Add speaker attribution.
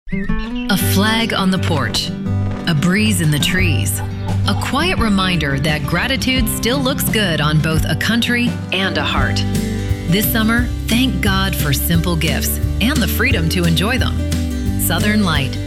Speaker 1: A flag on the porch, a breeze in the trees, a quiet reminder that gratitude still looks good on both a country and a heart. This summer, thank God for simple gifts and the freedom to enjoy them. Southern Light,